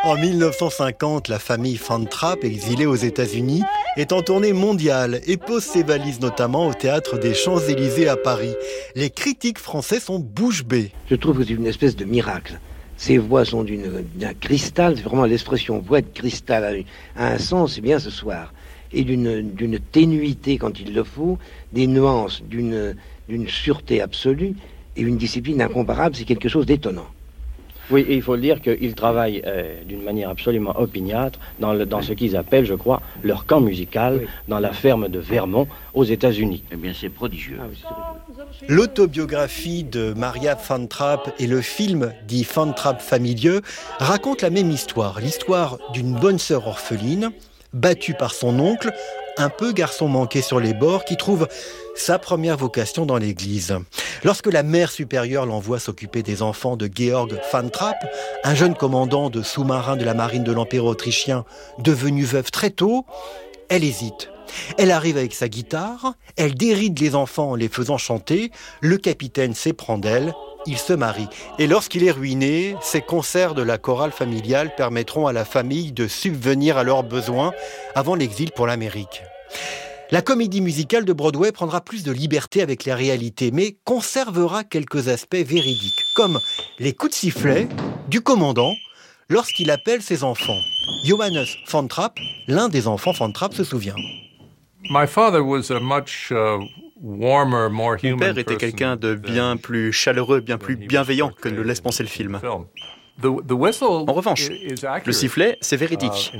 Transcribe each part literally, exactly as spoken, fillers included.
En dix-neuf cent cinquante, la famille Van Trapp, exilée aux États-Unis, est en tournée mondiale et pose ses valises notamment au théâtre des Champs-Élysées à Paris. Les critiques français sont bouche bée. Je trouve que c'est une espèce de miracle. Ces voix sont d'une, d'un cristal, c'est vraiment l'expression voix de cristal a un sens, c'est bien ce soir, et d'une, d'une ténuité quand il le faut, des nuances, d'une, d'une sûreté absolue et une discipline incomparable, c'est quelque chose d'étonnant. Oui, et il faut le dire qu'ils travaillent euh, d'une manière absolument opiniâtre dans, le, dans ce qu'ils appellent, je crois, leur camp musical, oui. Dans la ferme de Vermont, aux États-Unis. Eh bien, c'est prodigieux. Ah, oui, c'est... L'autobiographie de Maria Van Trapp et le film dit Van Trapp familieux racontent la même histoire, l'histoire d'une bonne sœur orpheline, battue par son oncle, un peu garçon manqué sur les bords, qui trouve sa première vocation dans l'église. Lorsque la mère supérieure l'envoie s'occuper des enfants de Georg Van Trapp, un jeune commandant de sous-marin de la marine de l'Empire autrichien, devenu veuve très tôt, elle hésite. Elle arrive avec sa guitare, elle déride les enfants en les faisant chanter, le capitaine s'éprend d'elle, il se marie. Et lorsqu'il est ruiné, ces concerts de la chorale familiale permettront à la famille de subvenir à leurs besoins avant l'exil pour l'Amérique. La comédie musicale de Broadway prendra plus de liberté avec la réalité, mais conservera quelques aspects véridiques, comme les coups de sifflet du commandant lorsqu'il appelle ses enfants. Johannes Van Trapp, l'un des enfants Van Trapp, se souvient. My father was a much uh... Warmer, more human. Mon père était quelqu'un de bien plus chaleureux, bien plus bienveillant que ne le laisse penser le film. En revanche, le sifflet, c'est véridique.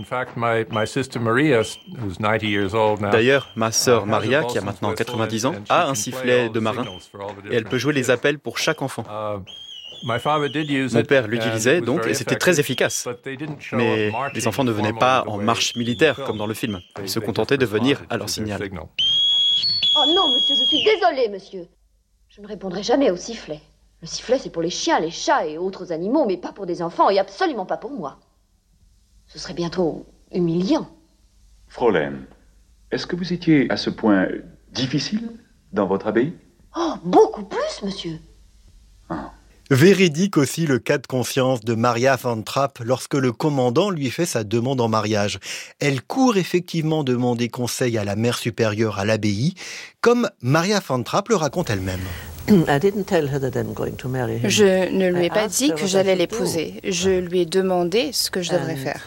D'ailleurs, ma sœur Maria, qui a maintenant quatre-vingt-dix ans, a un sifflet de marin et elle peut jouer les appels pour chaque enfant. Mon père l'utilisait donc et c'était très efficace. Mais les enfants ne venaient pas en marche militaire comme dans le film. Ils se contentaient de venir à leur signal. Oh non, monsieur, je suis désolée, monsieur. Je ne répondrai jamais au sifflet. Le sifflet, c'est pour les chiens, les chats et autres animaux, mais pas pour des enfants et absolument pas pour moi. Ce serait bientôt humiliant. Fräulein, est-ce que vous étiez à ce point difficile dans votre abbaye? Oh, beaucoup plus, monsieur. Ah. Véridique aussi le cas de conscience de Maria Van Trapp lorsque le commandant lui fait sa demande en mariage. Elle court effectivement demander conseil à la mère supérieure à l'abbaye, comme Maria Van Trapp le raconte elle-même. Je ne lui ai pas dit que j'allais l'épouser. Je lui ai demandé ce que je devrais faire.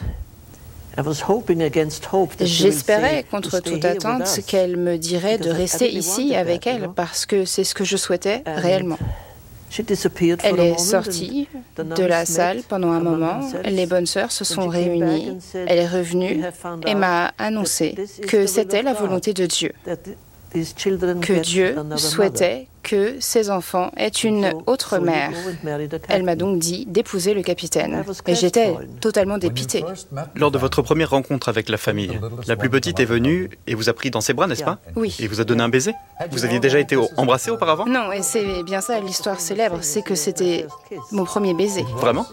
J'espérais, contre toute attente, qu'elle me dirait de rester ici avec elle, parce que c'est ce que je souhaitais réellement. Elle est sortie de la salle pendant un moment, les bonnes sœurs se sont réunies, elle est revenue et m'a annoncé que c'était la volonté de Dieu, que Dieu souhaitait que ses enfants aient une autre mère. Elle m'a donc dit d'épouser le capitaine. Et j'étais totalement dépitée. Lors de votre première rencontre avec la famille, la plus petite est venue et vous a pris dans ses bras, n'est-ce pas? Oui. Et vous a donné un baiser? Vous aviez déjà été embrassé auparavant? Non, et c'est bien ça l'histoire célèbre, c'est que c'était mon premier baiser. Vraiment?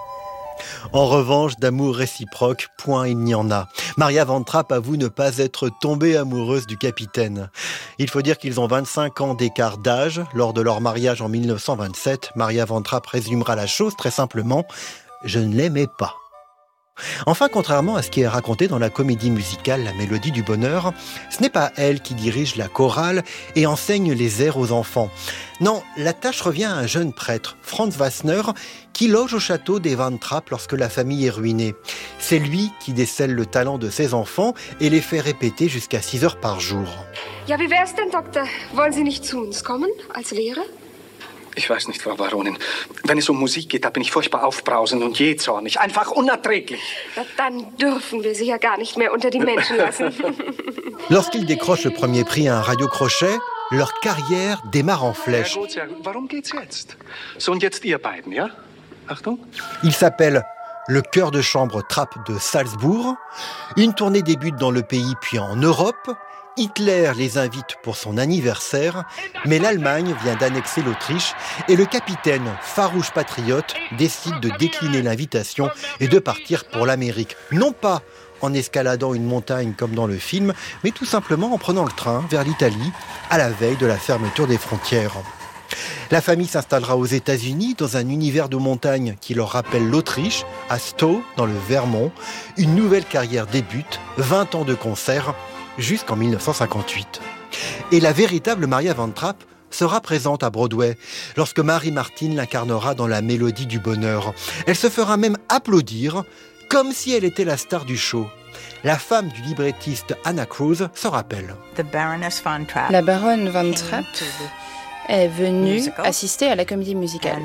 En revanche, d'amour réciproque, point il n'y en a. Maria Van Trapp avoue ne pas être tombée amoureuse du capitaine. Il faut dire qu'ils ont vingt-cinq ans d'écart d'âge. Lors de leur mariage en dix-neuf cent vingt-sept, Maria Van Trapp résumera la chose très simplement « Je ne l'aimais pas ». Enfin, contrairement à ce qui est raconté dans la comédie musicale La Mélodie du Bonheur, ce n'est pas elle qui dirige la chorale et enseigne les airs aux enfants. Non, la tâche revient à un jeune prêtre, Franz Wassner, qui loge au château des Van Trapp lorsque la famille est ruinée. C'est lui qui décèle le talent de ses enfants et les fait répéter jusqu'à six heures par jour. Ja, wie wär's denn, Doktor? Wollen Sie nicht zu uns kommen, als Lehrer? Ich weiß nicht, Frau Baronin. Wenn es um Musik geht, da bin ich furchtbar aufbrausend und jähzornig. Einfach unerträglich. Dann dürfen wir Sie ja gar nicht mehr unter die Menschen lassen. Lorsqu'ils décrochent le premier prix à un radio-crochet, leur carrière démarre en flèche. Sehr gut, sehr gut. Warum geht's jetzt? So, und jetzt ihr beiden, ja? Achtung. Il s'appelle le chœur de chambre Trapp de Salzbourg. Une tournée débute dans le pays puis en Europe. Hitler les invite pour son anniversaire, mais l'Allemagne vient d'annexer l'Autriche et le capitaine, farouche patriote, décide de décliner l'invitation et de partir pour l'Amérique. Non pas en escaladant une montagne comme dans le film, mais tout simplement en prenant le train vers l'Italie à la veille de la fermeture des frontières. La famille s'installera aux États-Unis dans un univers de montagne qui leur rappelle l'Autriche, à Stowe, dans le Vermont. Une nouvelle carrière débute, vingt ans de concerts, jusqu'en dix-neuf cent cinquante-huit. Et la véritable Maria Van Trapp sera présente à Broadway lorsque Mary Martin l'incarnera dans La Mélodie du Bonheur. Elle se fera même applaudir comme si elle était la star du show. La femme du librettiste Anna Kruse se rappelle. La baronne Van Trapp est venue assister à la comédie musicale.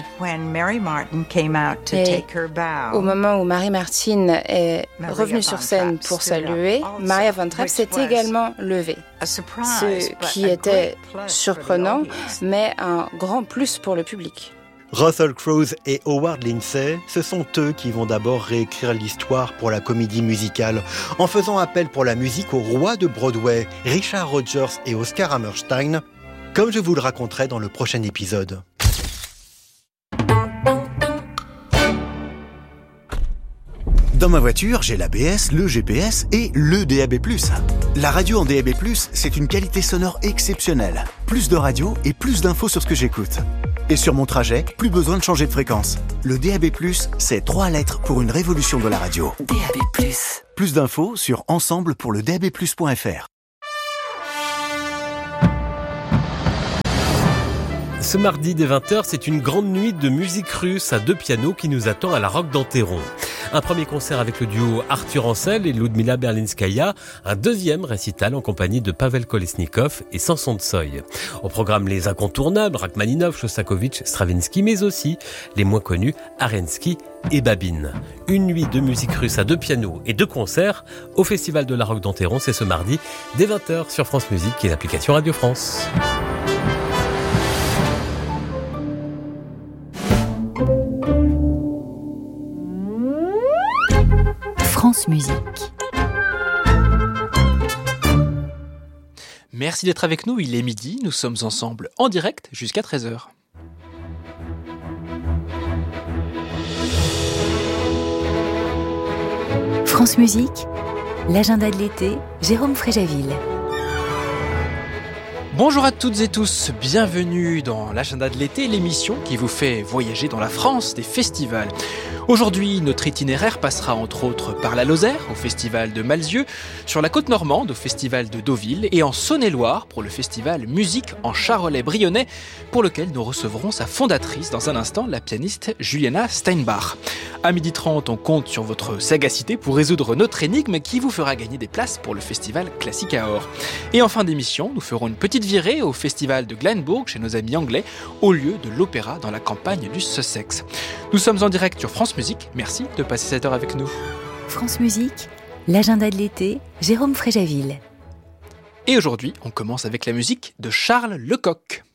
Et au moment où Mary Martin est revenue sur scène pour saluer, Maria Van Trapp s'est également levée. Ce qui était surprenant, mais un grand plus pour le public. Russell Crowe et Howard Lindsay, ce sont eux qui vont d'abord réécrire l'histoire pour la comédie musicale, en faisant appel pour la musique aux rois de Broadway, Richard Rodgers et Oscar Hammerstein, comme je vous le raconterai dans le prochain épisode. Dans ma voiture, j'ai l'A B S, le G P S et le D A B plus. La radio en D A B plus, c'est une qualité sonore exceptionnelle. Plus de radio et plus d'infos sur ce que j'écoute. Et sur mon trajet, plus besoin de changer de fréquence. Le D A B plus, c'est trois lettres pour une révolution de la radio. D A B plus. Plus d'infos sur ensemble pour le d a b plus point f r. Ce mardi dès vingt heures, c'est une grande nuit de musique russe à deux pianos qui nous attend à la Roque d'Anteron. Un premier concert avec le duo Arthur Ancel et Ludmila Berlinskaya, un deuxième récital en compagnie de Pavel Kolesnikov et Samson Tsoï. Au programme les incontournables, Rachmaninov, Shostakovich, Stravinsky, mais aussi les moins connus, Arensky et Babine. Une nuit de musique russe à deux pianos et deux concerts au Festival de la Roque d'Anteron, c'est ce mardi dès vingt heures sur France Musique et l'application Radio France. France Musique. Merci d'être avec nous, il est midi, nous sommes ensemble en direct jusqu'à treize heures. France Musique, l'agenda de l'été, Jérôme Fréjaville. Bonjour à toutes et tous, bienvenue dans l'agenda de l'été, l'émission qui vous fait voyager dans la France des festivals. Aujourd'hui, notre itinéraire passera entre autres par la Lozère, au festival de Malzieu, sur la côte normande, au festival de Deauville, et en Saône-et-Loire, pour le festival Musique en Charolais-Brionnais, pour lequel nous recevrons sa fondatrice dans un instant, la pianiste Juliana Steinbach. À midi trente, on compte sur votre sagacité pour résoudre notre énigme qui vous fera gagner des places pour le festival Classique à Or. Et en fin d'émission, nous ferons une petite virée au festival de Glenbourg chez nos amis anglais, au lieu de l'opéra dans la campagne du Sussex. Nous sommes en direct sur France Musique, merci de passer cette heure avec nous. France Musique, l'agenda de l'été, Jérôme Fréjaville. Et aujourd'hui, on commence avec la musique de Charles Lecoq.